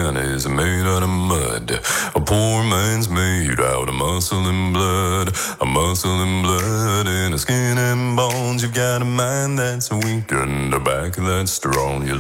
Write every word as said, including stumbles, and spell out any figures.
man is made out of mud. A poor man's made out of muscle and blood. A muscle and blood and a skin and bones. You've got a mind that's weak and a back that's strong. You